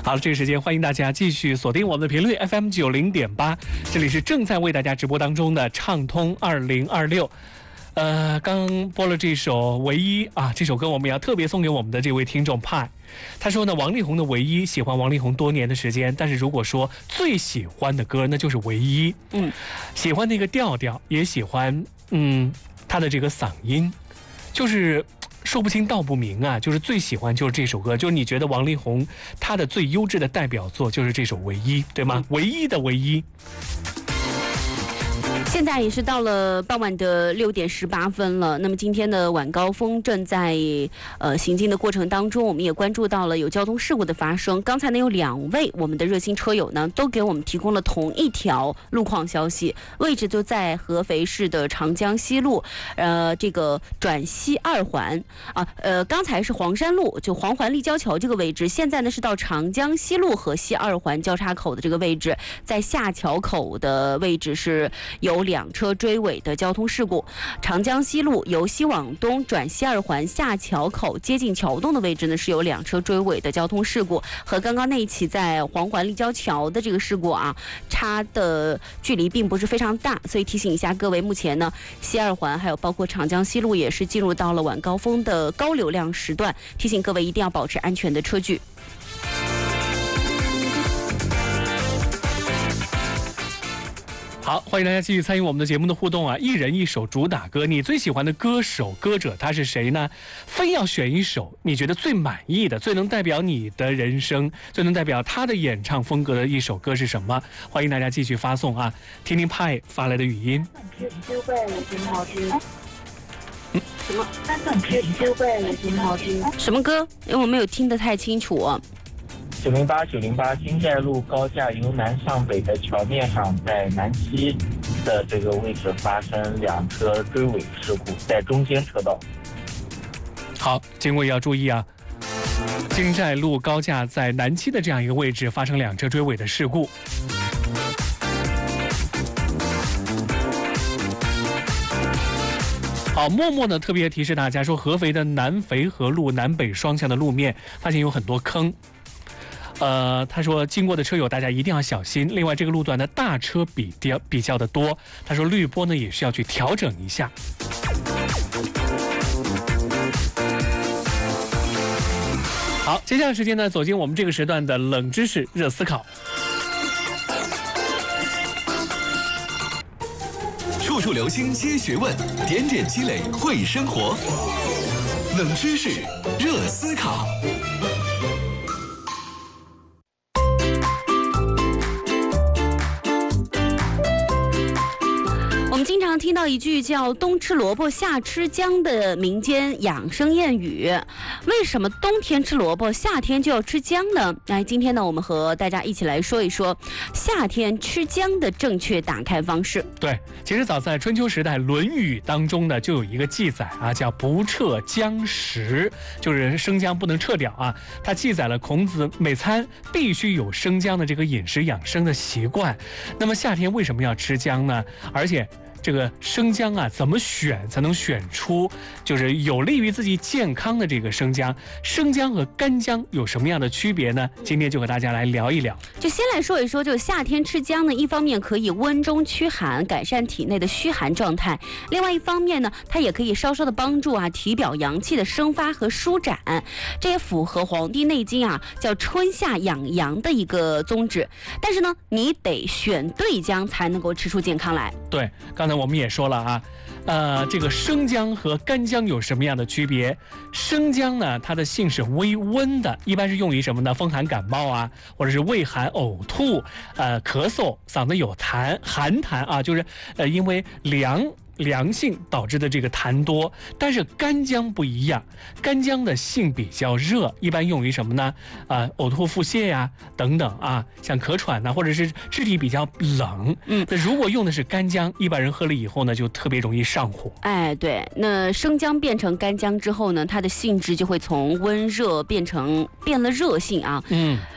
好了，这个时间欢迎大家继续锁定我们的频率 FM 90.8，这里是正在为大家直播当中的畅通2026。刚播了这首《唯一》啊，这首歌我们要特别送给我们的这位听众派。他说呢，王力宏的《唯一》，喜欢王力宏多年的时间，但是如果说最喜欢的歌，那就是《唯一》。喜欢那个调调，也喜欢他的这个嗓音，就是说不清道不明啊，就是最喜欢就是这首歌，就是你觉得王力宏他的最优质的代表作就是这首《唯一》，对吗？唯一的唯一。 现在也是到了傍晚的6点18分了。那么今天的晚高峰正在行进的过程当中，我们也关注到了有交通事故的发生。刚才呢有2位我们的热心车友呢都给我们提供了同一条路况消息，位置就在合肥市的长江西路，这个转西2环啊，刚才是黄山路就黄环立交桥这个位置，现在呢是到长江西路和西2环交叉口的这个位置，在下桥口的位置是有2车追尾的交通事故。长江西路由西往东转西2环下桥口接近桥洞的位置呢是有2车追尾的交通事故，和刚刚那一起在黄环立交桥的这个事故啊，差的距离并不是非常大，所以提醒一下各位，目前呢西2环还有包括长江西路也是进入到了晚高峰的高流量时段，提醒各位一定要保持安全的车距。 好，欢迎大家继续参与我们的节目的互动啊！一人一首主打歌，你最喜欢的歌手歌者他是谁呢？非要选一首你觉得最满意的、最能代表你的人生、最能代表他的演唱风格的一首歌是什么？欢迎大家继续发送啊！听听派发来的语音。 什么歌？因为我没有听得太清楚啊。 908金寨路高架由南向北的桥面上，在南西的这个位置发生2车追尾事故，在中间车道。 好，经过也要注意啊，金寨路高架在南七的这样一个位置发生2车追尾的事故。好，默默呢特别提示大家说，合肥的南肥河路南北双向的路面发现有很多坑。他说经过的车友大家一定要小心。另外这个路段的大车比较的多，他说滤波呢也需要去调整一下。好，接下来时间呢走进我们这个时段的冷知识热思考。 处处留心皆学问，点点积累会生活。冷知识热思考。 我们经常听到一句叫冬吃萝卜夏吃姜的民间养生谚语，为什么冬天吃萝卜夏天就要吃姜呢？来，今天呢我们和大家一起来说一说夏天吃姜的正确打开方式。 对，其实早在春秋时代《论语》当中呢就有一个记载啊，叫不撤姜食，就是生姜不能撤掉啊。它记载了孔子每餐必须有生姜的这个饮食养生的习惯。那么夏天为什么要吃姜呢？而且这个生姜啊，怎么选才能选出就是有利于自己健康的这个生姜？生姜和干姜有什么样的区别呢？今天就和大家来聊一聊。 就先来说一说，就夏天吃姜呢，一方面可以温中驱寒，改善体内的虚寒状态；另外一方面呢，它也可以稍稍的帮助啊体表阳气的生发和舒展，这也符合《黄帝内经》啊叫春夏养阳的一个宗旨。但是呢，你得选对姜才能够吃出健康来。 对，刚才我们也说了啊，这个生姜和干姜有什么样的区别？生姜呢，它的性是微温的，一般是用于什么呢？风寒感冒啊，或者是畏寒呕吐，咳嗽，嗓子有痰、寒痰啊，就是因为凉性导致的这个痰多。但是干姜不一样，干姜的性比较热，一般用于什么呢？呕吐、腹泻呀等等啊，像咳喘呐，或者是肢体比较冷。那如果用的是干姜，一般人喝了以后呢，就特别容易上火。 哎，对，那生姜变成干姜之后呢，它的性质就会从温热变了热性啊。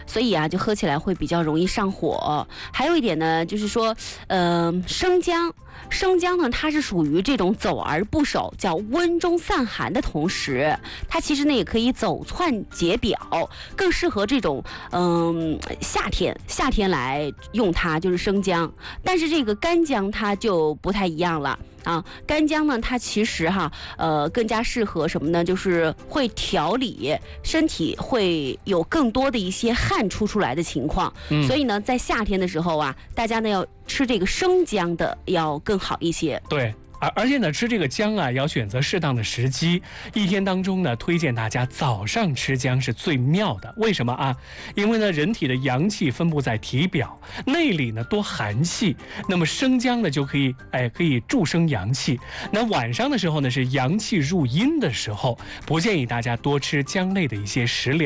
所以啊，就喝起来会比较容易上火。还有一点呢，就是说，生姜。生姜呢，它是属于这种走而不守，叫温中散寒的同时，它其实呢也可以走窜解表，更适合这种夏天来用它，就是生姜。但是这个干姜它就不太一样了。啊，干姜呢，它其实更加适合什么呢？就是会调理身体，会有更多的一些汗出来的情况。所以呢，在夏天的时候啊，大家呢要吃这个生姜的要更好一些。 对。而且呢，吃这个姜啊，要选择适当的时机。一天当中呢，推荐大家早上吃姜是最妙的。为什么啊？因为呢，人体的阳气分布在体表，内里呢多寒气，那么生姜呢就可以助生阳气。那晚上的时候呢，是阳气入阴的时候，不建议大家多吃姜类的一些食疗。